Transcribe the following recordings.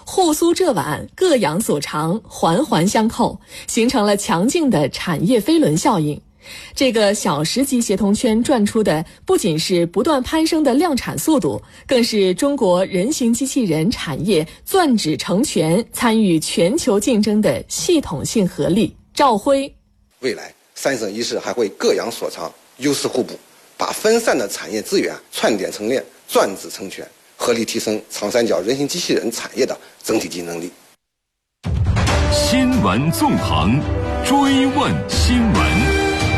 沪苏浙皖各养所长，环环相扣，形成了强劲的产业飞轮效应。这个小时级协同圈转出的不仅是不断攀升的量产速度，更是中国人形机器人产业钻指成全、参与全球竞争的系统性合力。赵辉， 未来三省一市还会各养所长，优势互补，把分散的产业资源串点成链，钻指成全，合力提升长三角人形机器人产业的整体竞争力。 新闻纵横，追问新闻。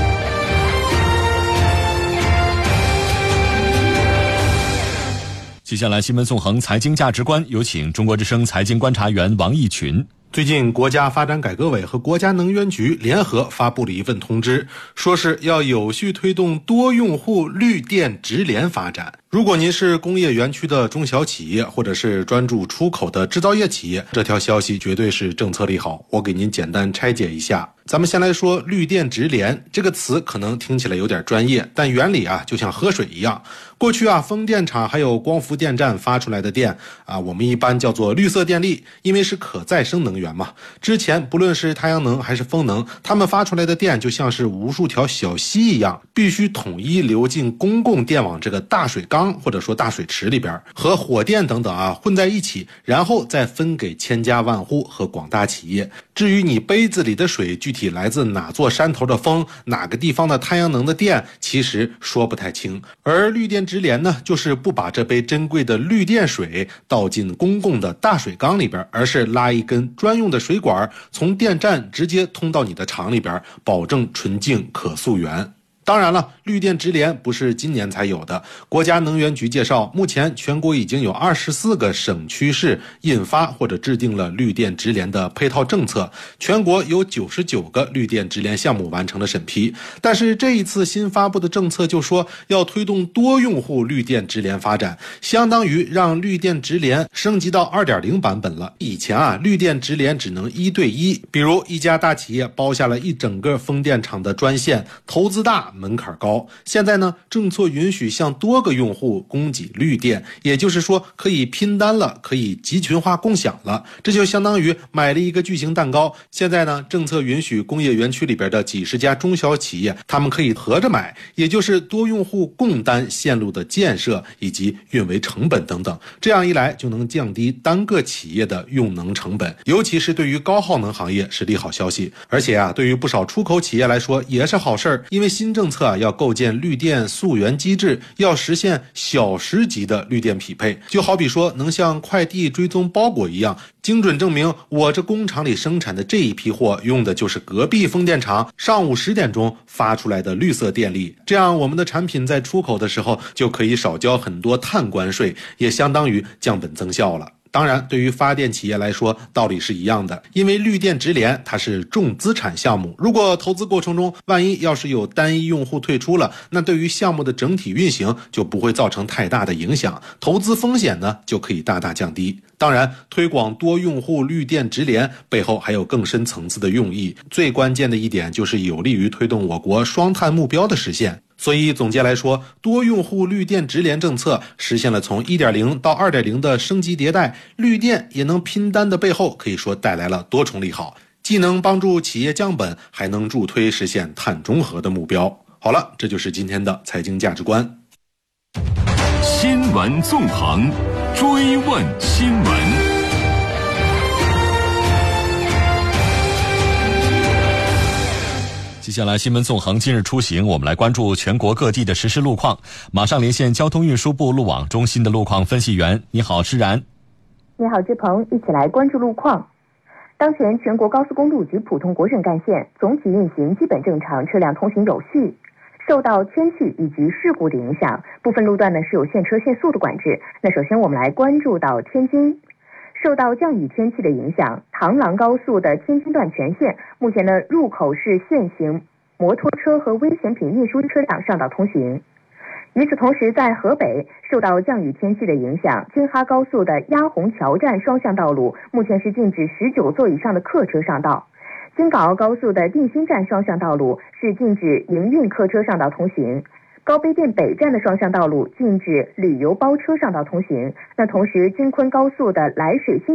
接下来新闻纵横财经价值观，有请中国之声财经观察员王毅群。 最近国家发展改革委和国家能源局联合发布了一份通知，说是要有序推动多用户绿电直联发展。如果您是工业园区的中小企业，或者是专注出口的制造业企业，这条消息绝对是政策利好。我给您简单拆解一下。咱们先来说绿电直联这个词，可能听起来有点专业，但原理就像喝水一样。过去风电场还有光伏电站发出来的电我们一般叫做绿色电力，因为是可再生能源嘛。之前不论是太阳能还是风能，它们发出来的电就像是无数条小溪一样，必须统一流进公共电网这个大水缸或者说大水池里边，和火电等等混在一起，然后再分给千家万户和广大企业。至于你杯子里的水具体来自哪座山头的风，哪个地方的太阳能的电，其实说不太清。而绿电直联呢，就是不把这杯珍贵的绿电水倒进公共的大水缸里边，而是拉一根专用的水管，从电站直接通到你的厂里边，保证纯净可溯源。当然了，绿电直联不是今年才有的。国家能源局介绍，目前全国已经有24个省区市印发或者制定了绿电直联的配套政策，全国有99个绿电直联项目完成了审批。但是这一次新发布的政策就说要推动多用户绿电直联发展，相当于让绿电直联升级到 2.0 版本了。以前绿电直联只能1对1，比如一家大企业包下了一整个风电场的专线，投资大，门槛高。现在呢，政策允许向多个用户供给绿电，也就是说可以拼单了，可以集群化共享了。这就相当于买了一个巨型蛋糕。现在呢，政策允许工业园区里边的几十家中小企业，他们可以合着买，也就是多用户共担线路的建设以及运维成本等等。这样一来就能降低单个企业的用能成本，尤其是对于高耗能行业是利好消息。而且对于不少出口企业来说也是好事，因为新政策要构建绿电溯源机制，要实现小时级的绿电匹配。就好比说能像快递追踪包裹一样，精准证明我这工厂里生产的这一批货用的就是隔壁风电场上午10点钟发出来的绿色电力。这样我们的产品在出口的时候就可以少交很多碳关税，也相当于降本增效了。当然，对于发电企业来说，道理是一样的，因为绿电直联它是重资产项目，如果投资过程中万一要是有单一用户退出了，那对于项目的整体运行就不会造成太大的影响，投资风险呢就可以大大降低。当然，推广多用户绿电直联背后还有更深层次的用意，最关键的一点就是有利于推动我国双碳目标的实现。所以总结来说，多用户绿电直联政策实现了从 1.0 到 2.0 的升级迭代，绿电也能拼单的背后可以说带来了多重利好，既能帮助企业降本，还能助推实现碳中和的目标。好了，这就是今天的财经价值观。 新闻纵横，追问新闻。接下来新闻纵横今日出行，我们来关注全国各地的实时路况。马上连线交通运输部路网中心的路况分析员。你好，施然。 你好，志鹏，一起来关注路况。当前全国高速公路及普通国省干线总体运行基本正常，车辆通行有序。受到天气以及事故的影响，部分路段呢是有限车限速的管制。那首先我们来关注到天津。受到降雨天气的影响，唐郎高速的天津段全线目前呢入口是限行摩托车和危险品运输车辆上道通行。与此同时，在河北受到降雨天气的影响，京哈高速的鸭红桥站双向道路目前是禁止19座以上的客车上道。京港澳高速的定新站双向道路是禁止营运客车上道通行。高碑店北站的双向道路禁止旅游包车上道通行。那同时，京昆高速的涞水新